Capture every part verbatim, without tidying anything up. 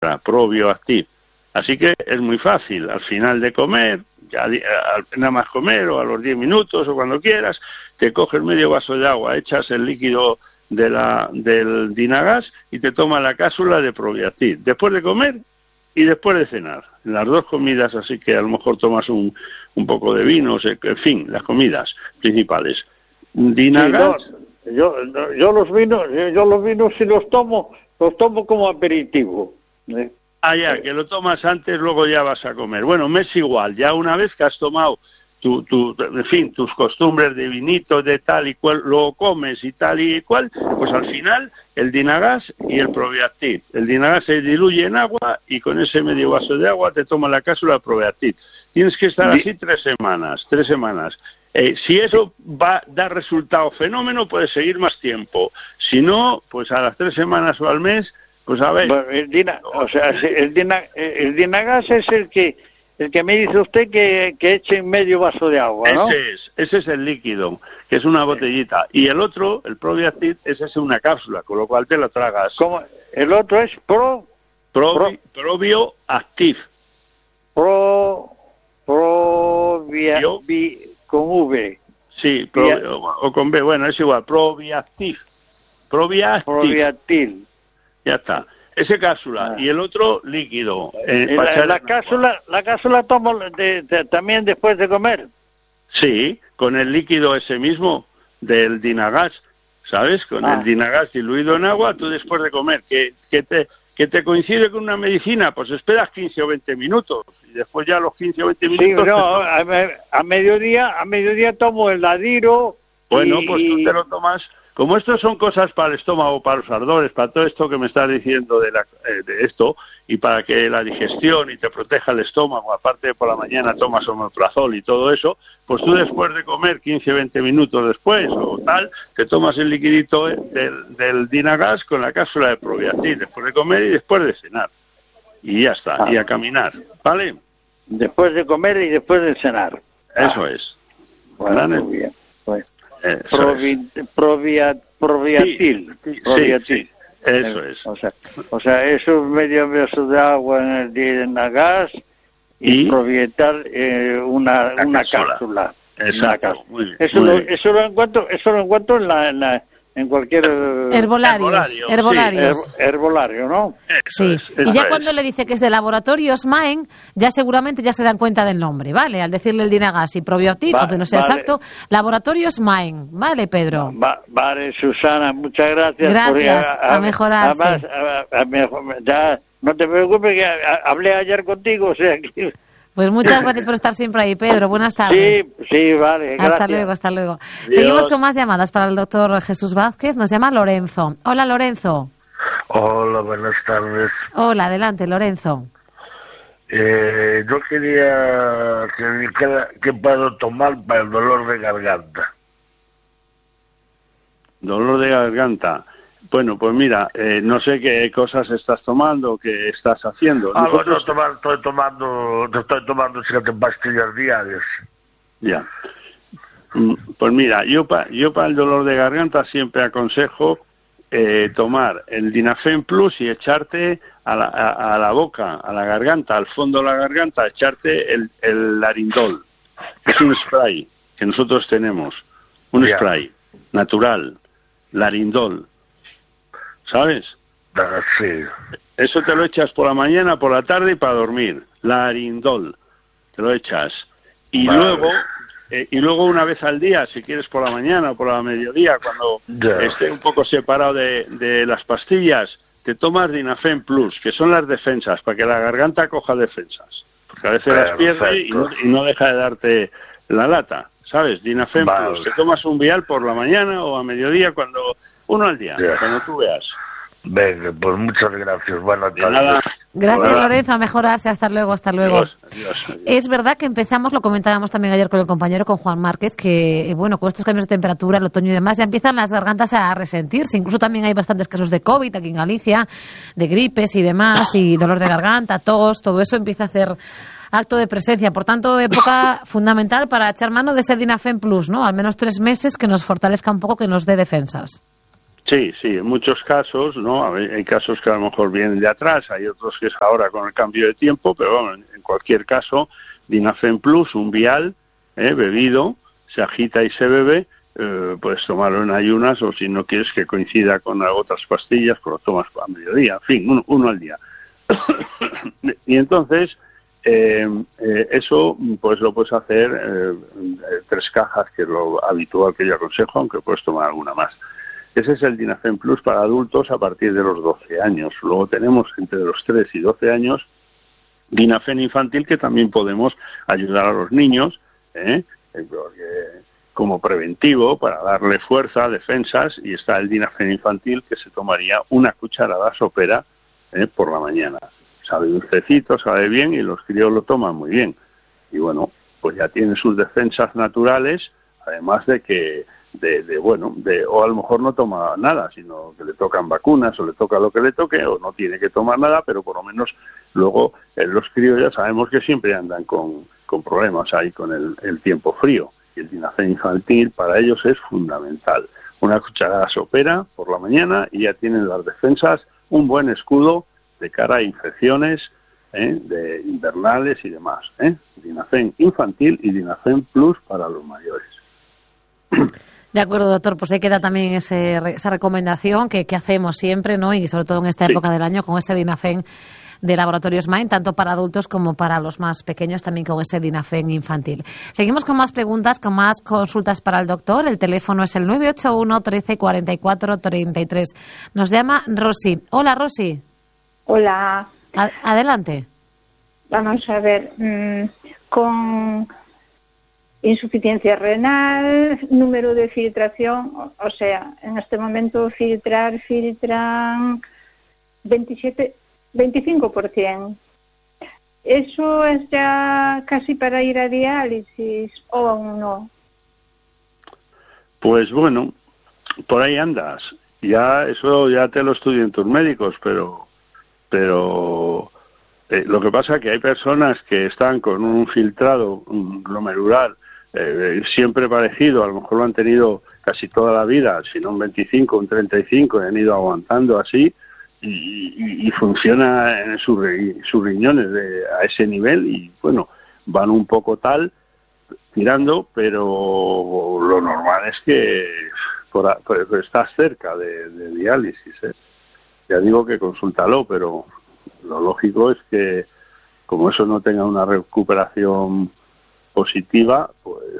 ProBioActive. Así que es muy fácil, al final de comer, ya nada más comer o a los diez minutos o cuando quieras, te coges medio vaso de agua, echas el líquido de la, del Dynagas y te tomas la cápsula de ProBioActive. Después de comer y después de cenar, las dos comidas, así que a lo mejor tomas un, un poco de vino, en fin, las comidas principales. Dynagas... Sí, no, yo, yo los vinos, yo los vinos si los tomo, los tomo como aperitivo. ¿eh? Ah, ya, que lo tomas antes, luego ya vas a comer. Bueno, me es igual, ya una vez que has tomado tu, tu, en fin, tus costumbres de vinito, de tal y cual, luego comes y tal y cual, pues al final el Dynagas y el ProBioActive. El Dynagas se diluye en agua y con ese medio vaso de agua te tomas la cápsula de ProBioActive. Tienes que estar así tres semanas, tres semanas. Eh, si eso va a dar resultado fenómeno, puedes seguir más tiempo. Si no, pues a las tres semanas o al mes, pues a ver. Bueno, el, Dina, o sea, el, Dina, el Dynagas es el que el que me dice usted que, que eche en medio vaso de agua, ¿no? Ese es, ese es el líquido, que es una botellita. Y el otro, el ProBioActive, ese es una cápsula, con lo cual te lo tragas. ¿Cómo? El otro es Pro... Pro, pro ProBioActive. Pro... Pro... Via, vi, con V. Sí, pro, o, o con B, bueno, es igual, ProBioActive. ProBioActive. ProBioActive. Ya está. Ese cápsula ah. y el otro líquido. Eh, la, la cápsula, la cápsula tomo de, de, también después de comer. Sí, con el líquido ese mismo del Dynagas, ¿sabes? Con ah. el Dynagas diluido en agua, tú después de comer, que, que te que te coincide con una medicina, pues esperas quince o veinte minutos y después ya a los quince o veinte minutos. Sí, no, a, a mediodía, a mediodía tomo el Ladiro. Bueno, y, pues tú te lo tomas. Como esto son cosas para el estómago, para los ardores, para todo esto que me estás diciendo de, la, eh, de esto, y para que la digestión y te proteja el estómago, aparte de por la mañana tomas omeprazol y todo eso, pues tú después de comer quince o veinte minutos después o tal, te tomas el liquidito del, del Dynagas con la cápsula de ProBioActive, después de comer y después de cenar. Y ya está, ah. y a caminar, ¿vale? Después de comer y después de cenar. Eso ah. es. Bueno, muy bien. Pues. Probi, Provia, Probiatil. Sí, sí, sí, eso es. O sea, o sea, eso medio vaso de agua en el Dynagas y, y Provietal eh, una, una cápsula. Exacto. Una cápsula. Muy bien, eso, muy lo, bien. eso lo encuentro, eso lo encuentro en la, en la en cualquier herbolarios, herbolarios. Sí, her, herbolario, ¿no? Sí. Eso es, y ya es. cuando le dice que es de laboratorios Maen, ya seguramente ya se dan cuenta del nombre, ¿vale? Al decirle el Dynagas y ProBioActive, aunque no sea vale. exacto, laboratorios Maen, ¿vale, Pedro? Va, vale, Susana, muchas gracias. Gracias, por, a, a mejorarse. Además, a, a, a, ya, no te preocupes que a, a, hablé ayer contigo, o sea que... Pues muchas gracias por estar siempre ahí, Pedro. Buenas tardes. Sí, sí, vale. Gracias. Hasta luego, hasta luego. Dios. Seguimos con más llamadas para el doctor Jesús Vázquez. Nos llama Lorenzo. Hola, Lorenzo. Hola, buenas tardes. Hola, adelante, Lorenzo. Eh, yo quería que me dijera qué puedo tomar para el dolor de garganta. Dolor de garganta. Bueno, pues mira, eh, no sé qué cosas estás tomando, qué estás haciendo. Ah, Nosotros... bueno, tomar, estoy tomando, estoy tomando siete pastillas diarias. Ya. Pues mira, yo para yo para el dolor de garganta siempre aconsejo eh, tomar el Dinafen Plus y echarte a la, a, a la boca, a la garganta, al fondo de la garganta, echarte el, el Larindol. Es un spray que nosotros tenemos, un yeah. spray natural, Larindol. ¿Sabes? Ah, sí. Eso te lo echas por la mañana, por la tarde y para dormir. Larindol. Te lo echas. Y vale. luego eh, y luego una vez al día, si quieres por la mañana o por la mediodía, cuando yeah. esté un poco separado de, de las pastillas, te tomas Dinafen Plus, que son las defensas, para que la garganta coja defensas. Porque a veces las pierde y no, y no deja de darte la lata. ¿Sabes? Dinafen vale. Plus. Te tomas un vial por la mañana o a mediodía cuando... Uno al día, yeah. cuando tú veas. Venga, pues muchas gracias. Buenas tardes. Gracias, Hola. Lorenzo, a mejorarse. Hasta luego, hasta luego. Adiós, adiós, adiós. Es verdad que empezamos, lo comentábamos también ayer con el compañero, con Juan Márquez, que, bueno, con estos cambios de temperatura, el otoño y demás, ya empiezan las gargantas a resentirse. Incluso también hay bastantes casos de COVID aquí en Galicia, de gripes y demás, y dolor de garganta, tos, todo eso empieza a hacer acto de presencia. Por tanto, época fundamental para echar mano de ese Dinafen Plus, ¿no? Al menos tres meses que nos fortalezca un poco, que nos dé defensas. Sí, sí, en muchos casos, ¿no? A ver, hay casos que a lo mejor vienen de atrás, hay otros que es ahora con el cambio de tiempo, pero bueno, en cualquier caso, Dinafen Plus, un vial, ¿eh? bebido, se agita y se bebe, eh, puedes tomarlo en ayunas, o si no quieres que coincida con otras pastillas, pues lo tomas a mediodía, en fin, uno, uno al día. Y entonces, eh, eh, eso pues lo puedes hacer eh, tres cajas, que es lo habitual que yo aconsejo, aunque puedes tomar alguna más. Ese es el Dinafen Plus para adultos a partir de los doce años. Luego tenemos entre los tres y doce años Dinafen infantil, que también podemos ayudar a los niños, ¿eh? Porque, como preventivo, para darle fuerza, defensas, y está el Dinafen infantil, que se tomaría una cucharada sopera ¿eh? por la mañana. Sabe dulcecito, sabe bien, y los críos lo toman muy bien. Y bueno, pues ya tiene sus defensas naturales, además de que De, de bueno, de, o a lo mejor no toma nada, sino que le tocan vacunas o le toca lo que le toque, o no tiene que tomar nada, pero por lo menos luego eh, los críos ya sabemos que siempre andan con, con problemas ahí con el, el tiempo frío, y el Dinafen infantil para ellos es fundamental. Una cucharada sopera por la mañana y ya tienen las defensas, un buen escudo de cara a infecciones ¿eh? de invernales y demás. ¿eh? Dinafen infantil y Dinafen Plus para los mayores. De acuerdo, doctor, pues ahí queda también ese, esa recomendación que, que hacemos siempre, ¿no? Y sobre todo en esta época sí. del año, con ese Dinafen de Laboratorios Mind, tanto para adultos como para los más pequeños, también con ese Dinafen infantil. Seguimos con más preguntas, con más consultas para el doctor. El teléfono es el nueve ocho uno, trece, cuarenta y cuatro, treinta y tres. Nos llama Rosy. Hola, Rosy. Hola. A- adelante. Vamos a ver, mmm, con insuficiencia renal, número de filtración, o, o sea, en este momento filtrar, filtran veintisiete, veinticinco por ciento. ¿Eso es ya casi para ir a diálisis o aún no? Pues bueno, por ahí andas. Ya eso ya te lo estudian tus médicos, pero pero eh, lo que pasa es que hay personas que están con un filtrado un glomerular eh, siempre parecido, a lo mejor lo han tenido casi toda la vida, si no un veinticinco, un treinta y cinco, y han ido aguantando así, y, y, y funciona en sus, sus riñones de, a ese nivel, y bueno, van un poco tal, tirando, pero lo normal es que por, por, estás cerca de, de diálisis, ¿eh? Ya digo que consúltalo, pero lo lógico es que como eso no tenga una recuperación positiva, pues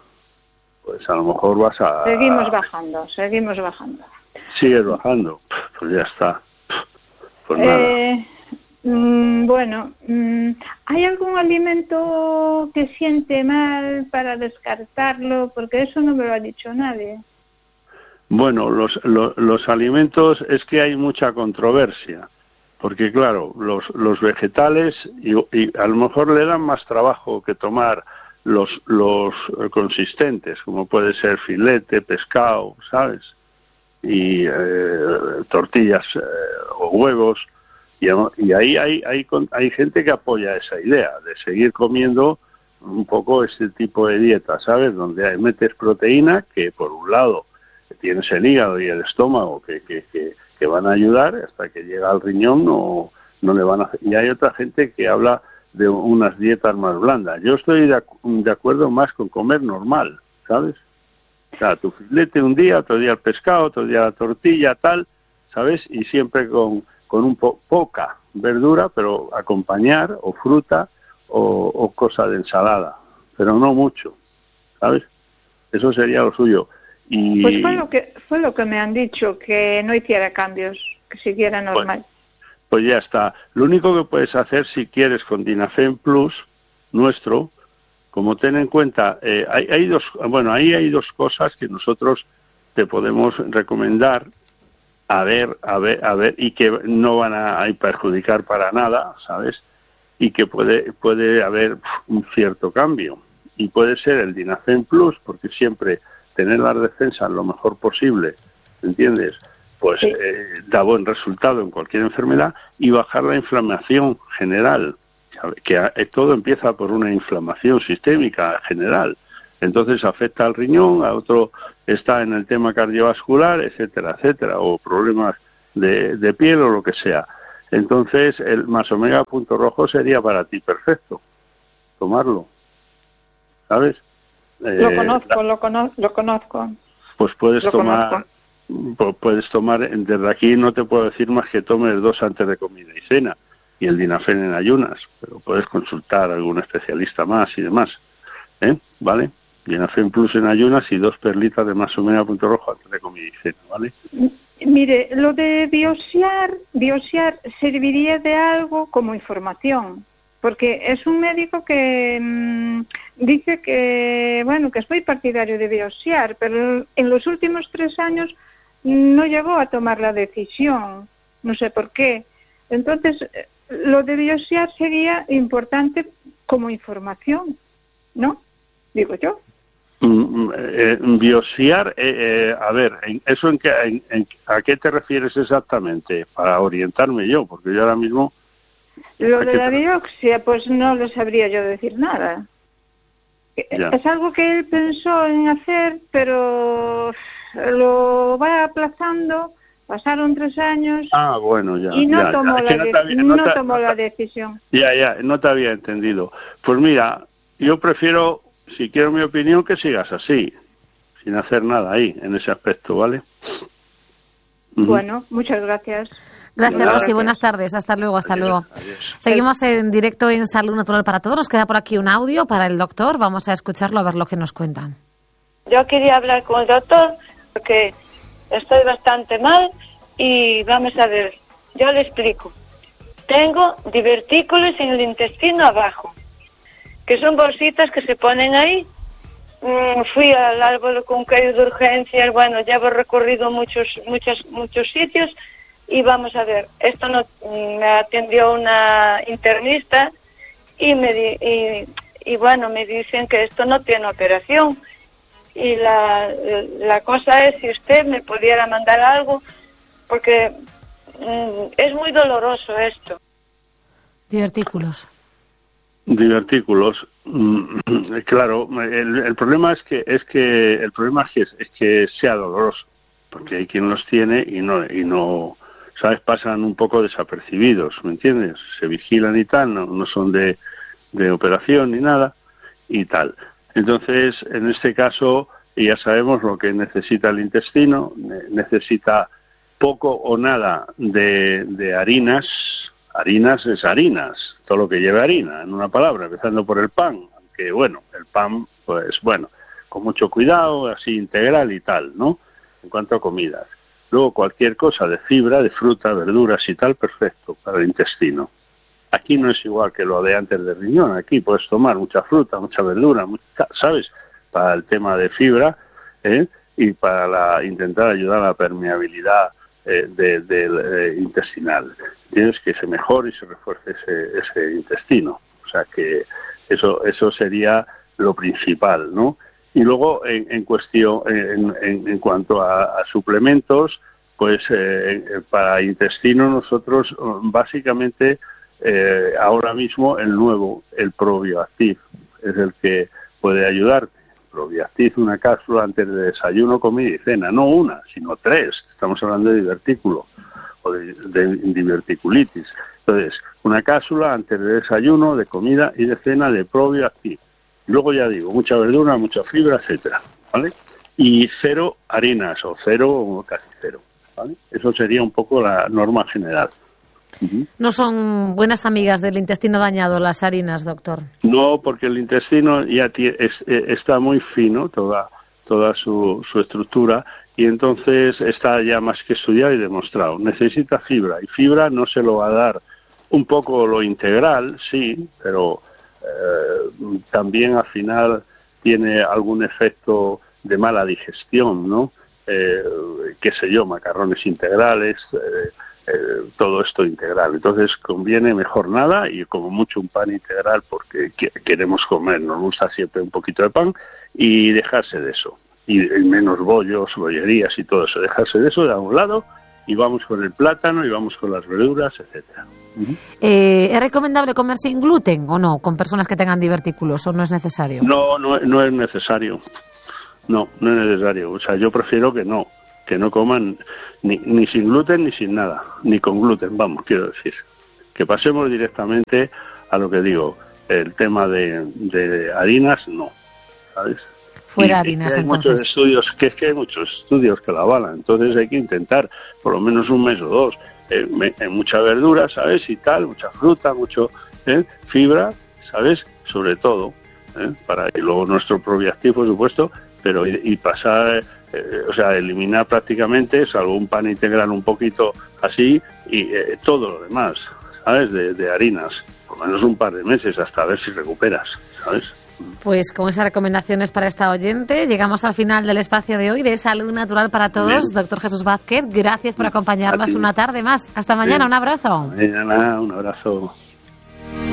pues a lo mejor vas a... Seguimos bajando, seguimos bajando. Sigues bajando, pues ya está. Pues nada. Eh, mmm, bueno, mmm, ¿hay algún alimento que siente mal para descartarlo? Porque eso no me lo ha dicho nadie. Bueno, los, los, los alimentos es que hay mucha controversia, porque claro, los, los vegetales y, y a lo mejor le dan más trabajo que tomar los, los consistentes, como puede ser filete, pescado, ¿sabes? Y eh, tortillas eh, o huevos, y, y ahí hay, hay, hay gente que apoya esa idea de seguir comiendo un poco este tipo de dieta, ¿sabes? Donde hay, metes proteína, que por un lado tienes el hígado y el estómago que, que, que, que van a ayudar, hasta que llega al riñón no, no le van a hacer. Y hay otra gente que habla de unas dietas más blandas. Yo estoy de, de acuerdo más con comer normal, ¿sabes? O sea, tu filete un día, otro día el pescado, otro día la tortilla, tal, ¿sabes? Y siempre con, con un po poca verdura, pero acompañar, o fruta, o, o cosa de ensalada, pero no mucho, ¿sabes? Eso sería lo suyo. Y... Pues fue lo que fue lo que me han dicho, que no hiciera cambios, que siguiera normal. Pues, pues ya está. Lo único que puedes hacer si quieres con Dinafen Plus, nuestro, como ten en cuenta, eh, hay, hay dos, bueno, ahí hay dos cosas que nosotros te podemos recomendar a ver, a ver, a ver, y que no van a, a perjudicar para nada, ¿sabes? Y que puede, puede haber un cierto cambio. Y puede ser el Dinafen Plus, porque siempre tener las defensas lo mejor posible, ¿entiendes? Pues sí. eh, da buen resultado en cualquier enfermedad, y bajar la inflamación general, ¿sabe? Que a, todo empieza por una inflamación sistémica general. Entonces afecta al riñón, a otro está en el tema cardiovascular, etcétera, etcétera, o problemas de, de piel o lo que sea. Entonces el más omega punto rojo sería para ti perfecto, tomarlo, ¿sabes? Lo Eh, conozco, la, lo, cono lo conozco. Pues puedes lo tomar, conozco. puedes tomar, desde aquí no te puedo decir más que tomes dos antes de comida y cena, y el Dinafen en ayunas, pero puedes consultar a algún especialista más y demás, ¿eh? ¿Vale? Dinafen Plus en ayunas y dos perlitas de más omega punto rojo antes de comida y cena, ¿vale? Mire, lo de biosiar, biosiar serviría de algo como información, porque es un médico que mmm, dice que, bueno, que es muy partidario de biosiar, pero en los últimos tres años no llegó a tomar la decisión, no sé por qué. Entonces, lo de biosiar sería importante como información, ¿no? Digo yo. Mm, eh, biosiar, eh, eh, a ver, ¿eso en qué, en, en, a qué te refieres exactamente? Para orientarme yo, porque yo ahora mismo... Lo de la biopsia, pues no le sabría yo decir nada. Ya. Es algo que él pensó en hacer, pero lo va aplazando. Pasaron tres años. Ah, bueno, ya. Y no ya, tomó, ya. La, Es que no, te había, no, no te, tomó no la te, decisión. Ya, ya, no te había entendido. Pues mira, yo prefiero, si quiero mi opinión, que sigas así, sin hacer nada ahí, en ese aspecto, ¿vale? Bueno, uh-huh. Muchas gracias. Gracias, Rosy. Gracias. Buenas tardes. Hasta luego, hasta adiós, luego. Adiós. Seguimos en directo en Salud Natural para Todos. Nos queda por aquí un audio para el doctor. Vamos a escucharlo a ver lo que nos cuenta. Yo quería hablar con el doctor porque estoy bastante mal y vamos a ver, yo le explico. Tengo divertículos en el intestino abajo, que son bolsitas que se ponen ahí. Mm, fui al árbol con caído de urgencias, bueno, ya he recorrido muchos, muchos, muchos sitios. Y vamos a ver, esto no me atendió una internista y me di, y, y bueno, me dicen que esto no tiene operación. Y la, la cosa es si usted me pudiera mandar algo, porque mm, es muy doloroso esto. Divertículos. Divertículos, mm, claro, el, el problema es que es que el problema es que, es que sea doloroso, porque hay quien los tiene y no y no ¿sabes? Pasan un poco desapercibidos, ¿me entiendes? Se vigilan y tal, no, no son de, de operación ni nada y tal. Entonces, en este caso, ya sabemos lo que necesita el intestino, necesita poco o nada de, de harinas. Harinas es harinas, todo lo que lleve harina, en una palabra, empezando por el pan, aunque bueno, el pan, pues bueno, con mucho cuidado, así integral y tal, ¿no? En cuanto a comidas. Luego cualquier cosa de fibra, de fruta, verduras y tal, perfecto para el intestino. Aquí no es igual que lo de antes del riñón. Aquí puedes tomar mucha fruta, mucha verdura, mucha, ¿sabes? Para el tema de fibra, ¿eh? Y para la, intentar ayudar a la permeabilidad eh, de, de, de, intestinal. Tienes que se mejore y se refuerce ese, ese intestino. O sea que eso, eso sería lo principal, ¿no? Y luego, en, en cuestión, en, en, en cuanto a, a suplementos, pues eh, para intestino nosotros básicamente eh, ahora mismo el nuevo, el ProBioactive, es el que puede ayudarte. ProBioactive, una cápsula antes de desayuno, comida y cena, no una, sino tres. Estamos hablando de divertículo o de, de diverticulitis. Entonces, una cápsula antes de desayuno, de comida y de cena de ProBioactive. Luego ya digo, mucha verdura, mucha fibra, etcétera, ¿vale? Y cero harinas, o cero o casi cero, ¿vale? Eso sería un poco la norma general. Uh-huh. ¿No son buenas amigas del intestino dañado las harinas, doctor? No, porque el intestino ya tiene, es, está muy fino, toda toda su, su estructura, y entonces está ya más que estudiado y demostrado. Necesita fibra, y fibra no se lo va a dar un poco lo integral, sí, pero... Eh, también al final tiene algún efecto de mala digestión, ¿no? Eh, qué sé yo, macarrones integrales, eh, eh, todo esto integral. Entonces conviene mejor nada y como mucho un pan integral porque que, queremos comer, nos gusta siempre un poquito de pan y dejarse de eso. Y, y menos bollos, bollerías y todo eso, dejarse de eso de a un lado y vamos con el plátano, y vamos con las verduras, etcétera. Uh-huh. Eh, ¿Es recomendable comer sin gluten o no, con personas que tengan divertículos, o no es necesario? No, no, no es necesario. No, no es necesario. O sea, yo prefiero que no, que no coman ni, ni sin gluten ni sin nada, ni con gluten, vamos, quiero decir. Que pasemos directamente a lo que digo, el tema de, de harinas, no, ¿sabes? Fuera y, harinas, y hay entonces. muchos estudios, que es que hay muchos estudios que la avalan, entonces hay que intentar por lo menos un mes o dos, eh, me, eh, mucha verdura, ¿sabes? Y tal, mucha fruta, mucho eh, fibra, ¿sabes? Sobre todo, ¿eh? Para y luego nuestro probiactivo, por supuesto, pero y, y pasar, eh, o sea, eliminar prácticamente, salvo un pan integral un poquito así, y eh, todo lo demás, ¿sabes? De, de harinas, por lo menos un par de meses hasta ver si recuperas, ¿sabes? Pues con esas recomendaciones para esta oyente, llegamos al final del espacio de hoy de Salud Natural para Todos. Bien. Doctor Jesús Vázquez, gracias por acompañarnos una tarde más. Hasta mañana, bien. Un abrazo. Mañana, un abrazo.